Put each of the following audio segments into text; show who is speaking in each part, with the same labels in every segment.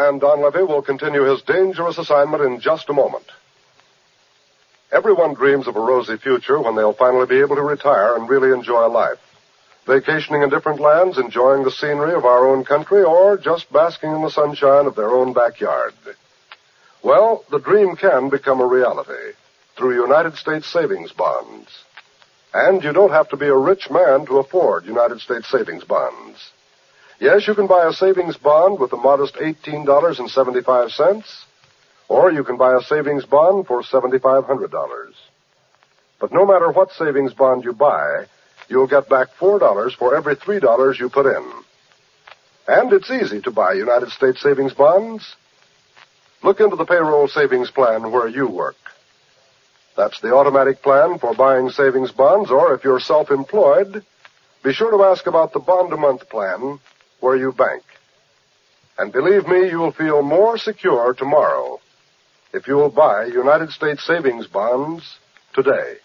Speaker 1: Brian Donlevy will continue his dangerous assignment in just a moment. Everyone dreams of a rosy future when they'll finally be able to retire and really enjoy life. Vacationing in different lands, enjoying the scenery of our own country, or just basking in the sunshine of their own backyard. Well, the dream can become a reality through United States savings bonds. And you don't have to be a rich man to afford United States savings bonds. Yes, you can buy a savings bond with a modest $18.75, or you can buy a savings bond for $7,500. But no matter what savings bond you buy, you'll get back $4 for every $3 you put in. And it's easy to buy United States savings bonds. Look into the payroll savings plan where you work. That's the automatic plan for buying savings bonds, or if you're self-employed, be sure to ask about the bond-a-month plan where you bank. And believe me, you'll feel more secure tomorrow if you'll buy United States savings bonds today.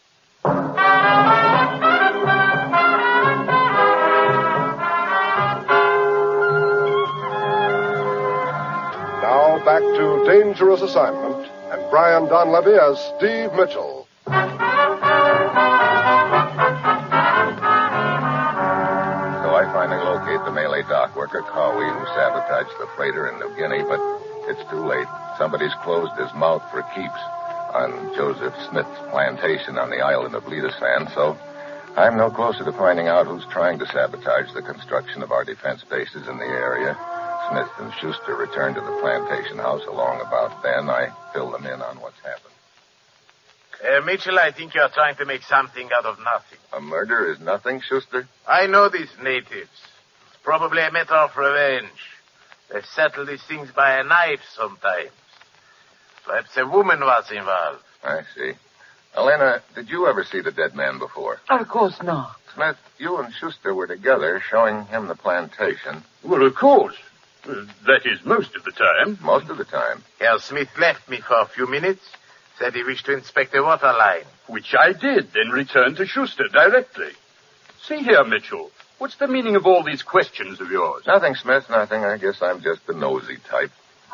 Speaker 1: Now back to Dangerous Assignment and Brian Donlevy as Steve Mitchell.
Speaker 2: So I finally locate the Malay dock worker, Cowie, who sabotaged the freighter in New Guinea, but it's too late. Somebody's closed his mouth for keeps on Joseph Smith's plantation on the island of Ledasan, so I'm no closer to finding out who's trying to sabotage the construction of our defense bases in the area. Smith and Schuster returned to the plantation house along about then. I filled them in on what's happened.
Speaker 3: Mitchell, I think you're trying to make something out of nothing.
Speaker 2: A murder is nothing, Schuster?
Speaker 3: I know these natives. It's probably a matter of revenge. They settle these things by a knife sometimes. Perhaps a woman was involved.
Speaker 2: I see. Elena, did you ever see the dead man before?
Speaker 4: Of course not.
Speaker 2: Smith, you and Schuster were together showing him the plantation.
Speaker 5: Well, of course. That is most of the time.
Speaker 2: Most of the time.
Speaker 3: Herr Smith left me for a few minutes, said he wished to inspect the water line.
Speaker 5: Which I did, then returned to Schuster directly. See here, Mitchell, what's the meaning of all these questions of yours?
Speaker 2: Nothing, Smith, nothing. I guess I'm just the nosy type.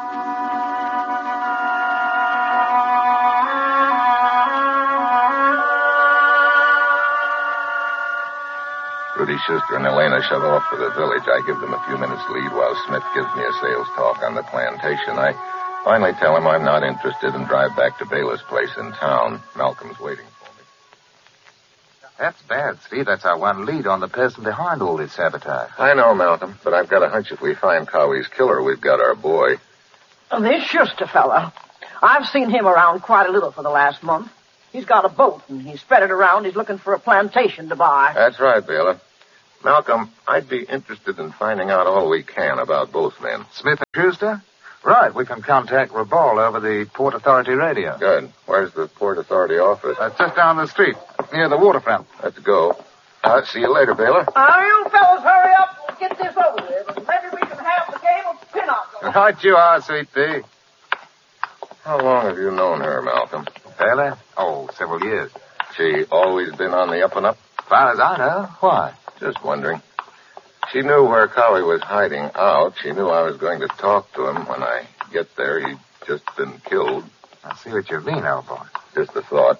Speaker 2: Rudy Schuster and Elena shove off for the village. I give them a few minutes lead while Smith gives me a sales talk on the plantation. I finally tell him I'm not interested and drive back to Baylor's place in town. Malcolm's waiting for me.
Speaker 6: That's bad, Steve. That's our one lead on the person behind all this sabotage.
Speaker 2: I know, Malcolm, but I've got a hunch if we find Cowie's killer, we've got our boy.
Speaker 4: Oh, this Schuster fella. I've seen him around quite a little for the last month. He's got a boat, and he's spread it around. He's looking for a plantation to buy.
Speaker 2: That's right, Baylor. Malcolm, I'd be interested in finding out all we can about both men.
Speaker 6: Smith and Schuster? Right, we can contact Rabal over the Port Authority radio.
Speaker 2: Good. Where's the Port Authority office?
Speaker 6: Just down the street, near the waterfront.
Speaker 2: Let's go. See you later, Baylor.
Speaker 4: You fellas hurry up and get this over with. Maybe we can have the game of pinochle.
Speaker 6: Right you are, sweet pea.
Speaker 2: How long have you known her, Malcolm?
Speaker 6: Baylor? Oh, several years.
Speaker 2: She always been on the up and up?
Speaker 6: As far as I know. Why?
Speaker 2: Just wondering. She knew where Cowie was hiding out. She knew I was going to talk to him. When I get there, he'd just been killed.
Speaker 6: I see what you mean, old boy.
Speaker 2: Just a thought.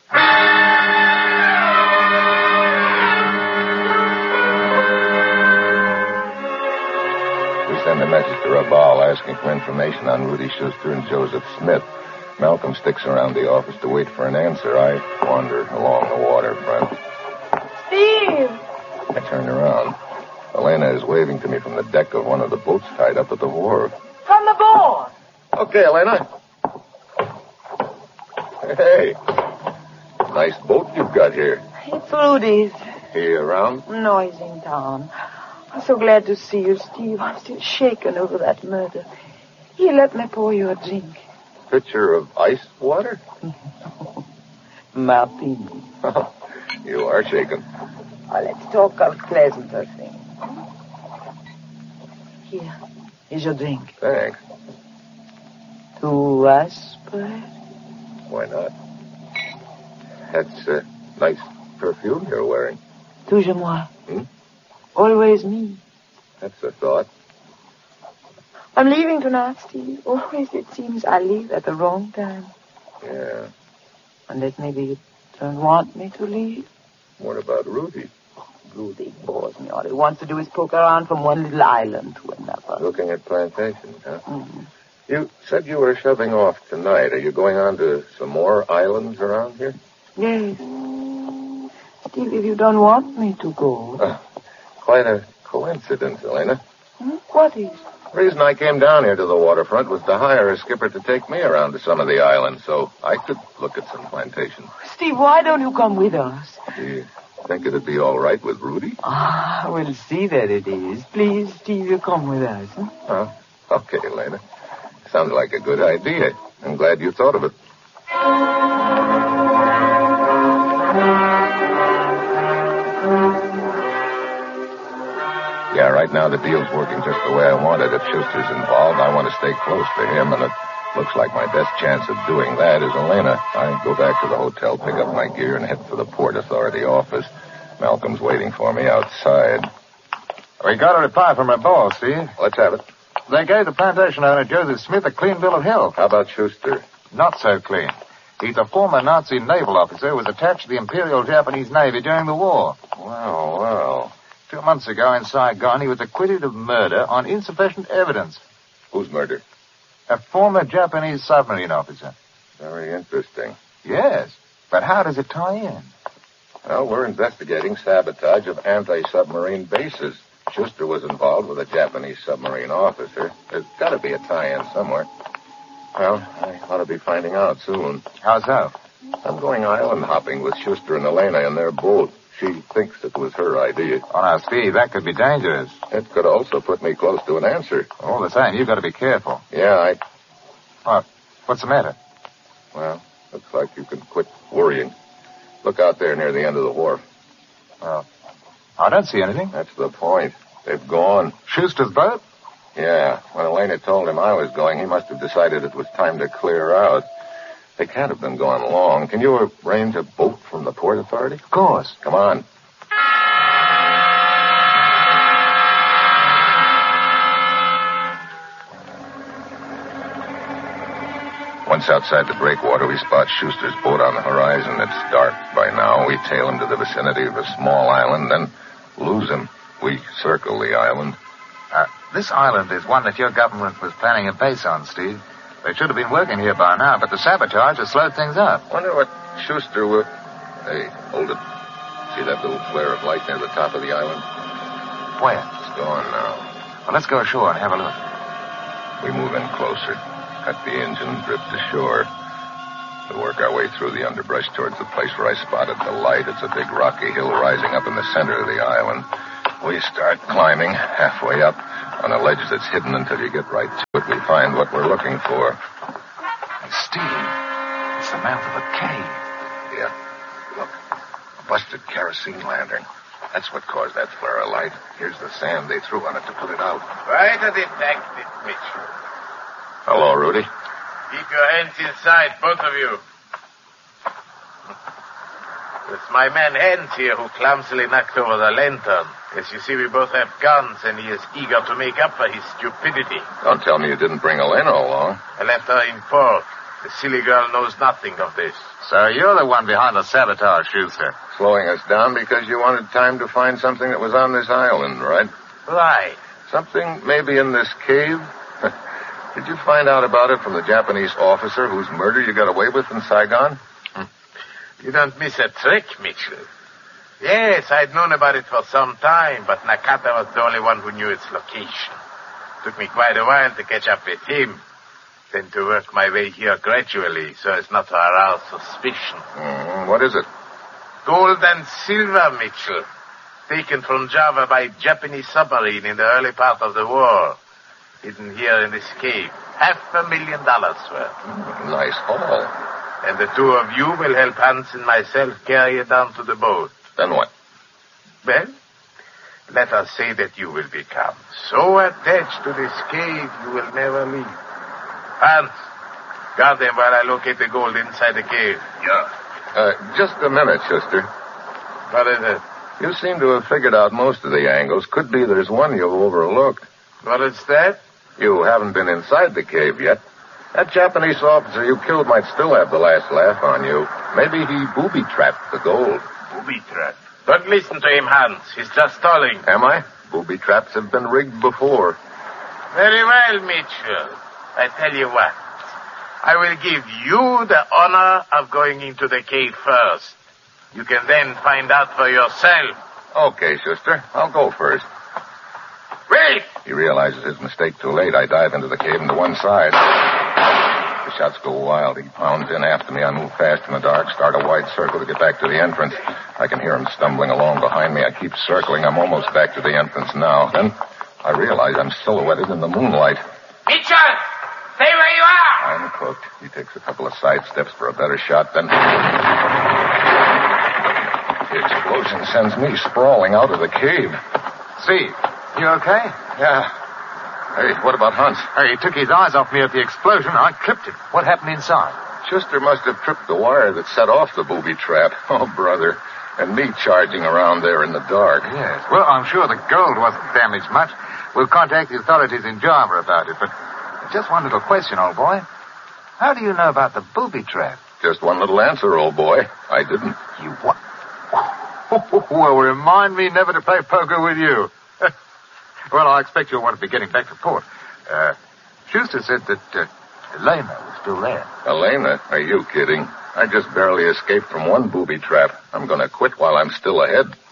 Speaker 2: We send a message to Rabal asking for information on Rudy Schuster and Joseph Smith. Malcolm sticks around the office to wait for an answer. I wander along the waterfront.
Speaker 4: Steve!
Speaker 2: I turn around. Elena is waving to me from the deck of one of the boats tied up at the wharf.
Speaker 4: From the board.
Speaker 2: Okay, Elena. Hey. Nice boat you've got here.
Speaker 7: It's Rudy's.
Speaker 2: He around?
Speaker 7: No, he's in town. I'm so glad to see you, Steve. I'm still shaken over that murder. Here, let me pour you a drink.
Speaker 2: Pitcher of ice water?
Speaker 7: Martini.
Speaker 2: Oh, you are shaken.
Speaker 7: Let's talk of pleasanter things. Here is your drink.
Speaker 2: Thanks.
Speaker 7: To us, perhaps?
Speaker 2: Why not? That's a nice perfume you're wearing.
Speaker 7: Toujours moi. Always me.
Speaker 2: That's a thought.
Speaker 7: I'm leaving tonight, Steve. Always it seems I leave at the wrong time.
Speaker 2: Yeah.
Speaker 7: Unless maybe you don't want me to leave.
Speaker 2: What about Rudy?
Speaker 7: Rudy bores me. All he wants to do is poke around from one little island to another.
Speaker 2: Looking at plantations, huh?
Speaker 7: Mm-hmm.
Speaker 2: You said you were shoving off tonight. Are you going on to some more islands around here?
Speaker 7: Yes. Steve, if you don't want me to go.
Speaker 2: Quite a coincidence, Elena.
Speaker 7: What is?
Speaker 2: The reason I came down here to the waterfront was to hire a skipper to take me around to some of the islands so I could look at some plantations.
Speaker 7: Steve, why don't you come with us?
Speaker 2: Do you think it'd be all right with Rudy?
Speaker 7: We'll see that it is. Please, Steve, you come with us. Huh?
Speaker 2: Oh, okay, Elena. Sounds like a good idea. I'm glad you thought of it. Yeah, right now the deal's working just the way I want it. If Schuster's involved, I want to stay close to him, and it looks like my best chance of doing that is Elena. I go back to the hotel, pick up my gear, and head for the Port Authority office. Malcolm's waiting for me outside.
Speaker 6: We got a reply from our boss, Steve.
Speaker 2: Let's have it.
Speaker 6: They gave the plantation owner, Joseph Smith, a clean bill of health.
Speaker 2: How about Schuster?
Speaker 6: Not so clean. He's a former Nazi naval officer who was attached to the Imperial Japanese Navy during the war.
Speaker 2: Well.
Speaker 6: 2 months ago in Saigon, he was acquitted of murder on insufficient evidence.
Speaker 2: Whose murder?
Speaker 6: A former Japanese submarine officer.
Speaker 2: Very interesting.
Speaker 6: Yes, but how does it tie in?
Speaker 2: Well, we're investigating sabotage of anti-submarine bases. Schuster was involved with a Japanese submarine officer. There's got to be a tie-in somewhere. Well, I ought to be finding out soon.
Speaker 6: How so?
Speaker 2: I'm going island hopping with Schuster and Elena in their boat. She thinks it was her idea.
Speaker 6: Oh, now, Steve, that could be dangerous.
Speaker 2: It could also put me close to an answer.
Speaker 6: All the same, you've got to be careful.
Speaker 2: Yeah,
Speaker 6: What's the matter?
Speaker 2: Well, looks like you can quit worrying. Look out there near the end of the wharf.
Speaker 6: Well, I don't see anything.
Speaker 2: That's the point. They've gone.
Speaker 6: Schuster's boat?
Speaker 2: Yeah. When Elena told him I was going, he must have decided it was time to clear out. They can't have been gone long. Can you arrange a boat from the Port Authority?
Speaker 6: Of course.
Speaker 2: Come on. Once outside the breakwater, we spot Schuster's boat on the horizon. It's dark by now. We tail him to the vicinity of a small island, then lose him. We circle the island.
Speaker 6: This island is one that your government was planning a base on, Steve. They should have been working here by now, but the sabotage has slowed things up.
Speaker 2: Wonder what Schuster will... Hey, hold it. See that little flare of light near the top of the island?
Speaker 6: Where?
Speaker 2: It's gone now.
Speaker 6: Well, let's go ashore and have a look.
Speaker 2: We move in closer. Cut the engine, drift ashore. We work our way through the underbrush towards the place where I spotted the light. It's a big rocky hill rising up in the center of the island. We start climbing halfway up on a ledge that's hidden until you get right to it. We find what we're looking for.
Speaker 6: Steve, it's the mouth of a cave.
Speaker 2: Yeah. Look, a busted kerosene lantern. That's what caused that flare of light. Here's the sand they threw on it to put it out.
Speaker 3: Quite a detective, Mitchell.
Speaker 2: Hello, Rudy.
Speaker 3: Keep your hands inside, both of you. It's my man Hans here who clumsily knocked over the lantern. As you see, we both have guns, and he is eager to make up for his stupidity.
Speaker 2: Don't tell me you didn't bring Elena along.
Speaker 3: I left her in port. The silly girl knows nothing of this.
Speaker 6: So you're the one behind the sabotage, Schuster.
Speaker 2: Slowing us down because you wanted time to find something that was on this island, right?
Speaker 3: Right.
Speaker 2: Something maybe in this cave? Did you find out about it from the Japanese officer whose murder you got away with in Saigon?
Speaker 3: You don't miss a trick, Mitchell. Yes, I'd known about it for some time, but Nakata was the only one who knew its location. Took me quite a while to catch up with him, then to work my way here gradually so as not to arouse suspicion.
Speaker 2: What is it?
Speaker 3: Gold and silver, Mitchell. Taken from Java by Japanese submarine in the early part of the war. Hidden here in this cave. $500,000 worth.
Speaker 2: Nice haul.
Speaker 3: And the two of you will help Hans and myself carry it down to the boat.
Speaker 2: Then what?
Speaker 3: Well, let us say that you will become so attached to this cave you will never leave. Hans, guard them while I locate the gold inside the cave.
Speaker 2: Yeah. Just a minute, Schuster.
Speaker 3: What is it?
Speaker 2: You seem to have figured out most of the angles. Could be there's one you've overlooked.
Speaker 3: What is that?
Speaker 2: You haven't been inside the cave yet. That Japanese officer you killed might still have the last laugh on you. Maybe he booby-trapped the gold.
Speaker 3: Booby-trapped? Don't listen to him, Hans. He's just stalling.
Speaker 2: Am I? Booby traps have been rigged before.
Speaker 3: Very well, Mitchell. I tell you what. I will give you the honor of going into the cave first. You can then find out for yourself.
Speaker 2: Okay, Schuster. I'll go first.
Speaker 3: Wait!
Speaker 2: He realizes his mistake too late. I dive into the cave to one side. The shots go wild. He pounds in after me. I move fast in the dark, start a wide circle to get back to the entrance. I can hear him stumbling along behind me. I keep circling. I'm almost back to the entrance now. Then I realize I'm silhouetted in the moonlight.
Speaker 3: Mitchell! Stay where you are!
Speaker 2: I'm cooked. He takes a couple of side steps for a better shot, then... The explosion sends me sprawling out of the cave.
Speaker 6: Steve, you okay?
Speaker 2: Yeah. Hey, what about Hans?
Speaker 6: He took his eyes off me at the explosion. I clipped him. What happened inside?
Speaker 2: Schuster must have tripped the wire that set off the booby trap. Oh, brother. And me charging around there in the dark.
Speaker 6: Yes. Well, I'm sure the gold wasn't damaged much. We'll contact the authorities in Java about it, but just one little question, old boy. How do you know about the booby trap?
Speaker 2: Just one little answer, old boy. I didn't.
Speaker 6: You what? Well, remind me never to play poker with you. Well, I expect you'll want to be getting back to port. Schuster said that Elena was still there.
Speaker 2: Elena? Are you kidding? I just barely escaped from one booby trap. I'm going to quit while I'm still ahead.